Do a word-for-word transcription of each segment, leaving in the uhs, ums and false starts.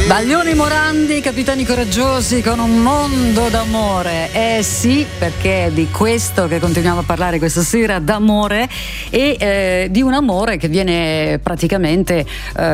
Baglioni Morandi, capitani coraggiosi con un mondo d'amore. Eh sì, perché è di questo che continuiamo a parlare questa sera, d'amore e eh, di un amore che viene praticamente,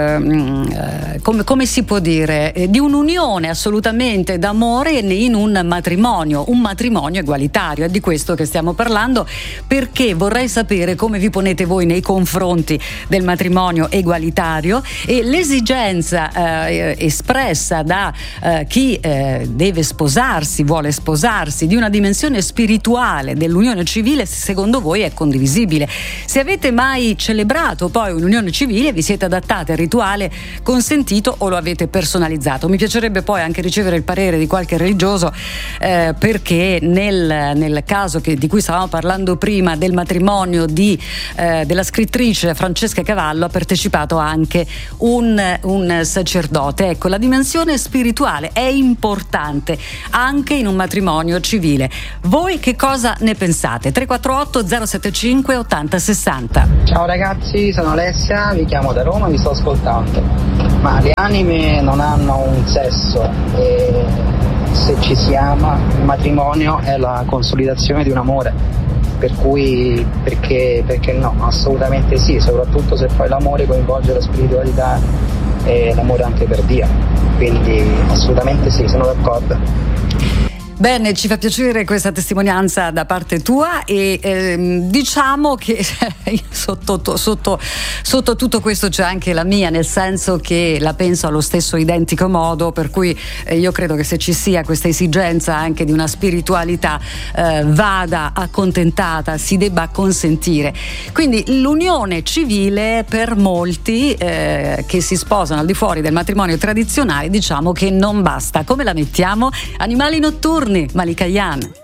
eh, come, come si può dire, eh, di un'unione assolutamente d'amore in un matrimonio, un matrimonio egualitario. È di questo che stiamo parlando, perché vorrei sapere come vi ponete voi nei confronti del matrimonio egualitario e l'esigenza eh, espressa da eh, chi eh, deve sposarsi, vuole sposarsi, di una dimensione spirituale dell'unione civile, secondo voi è condivisibile. Se avete mai celebrato poi un'unione civile, vi siete adattati al rituale consentito o lo avete personalizzato? Mi piacerebbe poi anche ricevere il parere di qualche religioso, eh, perché nel, nel caso che, di cui stavamo parlando prima, del matrimonio di, eh, della scrittrice Francesca Cavallo, ha partecipato anche un, un sacerdote. Ecco, la dimensione spirituale è importante anche in un matrimonio civile. Voi che cosa ne pensate? tre quattro otto zero sette cinque ottanta sessanta. Ciao ragazzi, sono Alessia, vi chiamo da Roma, vi sto ascoltando. Ma le anime non hanno un sesso e se ci si ama, il matrimonio è la consolidazione di un amore. Per cui perché, perché no? Assolutamente sì, soprattutto se poi l'amore coinvolge la spiritualità e l'amore anche per Dio, quindi assolutamente sì, sono d'accordo. Bene, ci fa piacere questa testimonianza da parte tua e ehm, diciamo che sotto, sotto, sotto tutto questo c'è anche la mia, nel senso che la penso allo stesso identico modo, per cui eh, io credo che se ci sia questa esigenza anche di una spiritualità eh, vada accontentata, si debba consentire. Quindi l'unione civile per molti eh, che si sposano al di fuori del matrimonio tradizionale, diciamo che non basta. Come la mettiamo? Animali notturni, Malika Yan.